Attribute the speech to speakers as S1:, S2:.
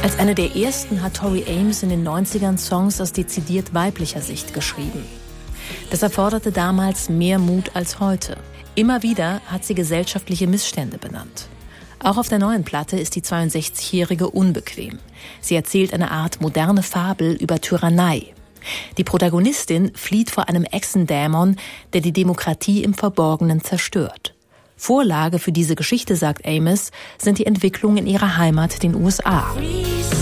S1: Als eine der ersten hat Tori Amos in den 90ern Songs aus dezidiert weiblicher Sicht geschrieben. Das erforderte damals mehr Mut als heute. Immer wieder hat sie gesellschaftliche Missstände benannt. Auch auf der neuen Platte ist die 62-Jährige unbequem. Sie erzählt eine Art moderne Fabel über Tyrannei. Die Protagonistin flieht vor einem Echsendämon, der die Demokratie im Verborgenen zerstört. Vorlage für diese Geschichte, sagt Amos, sind die Entwicklungen in ihrer Heimat, den USA.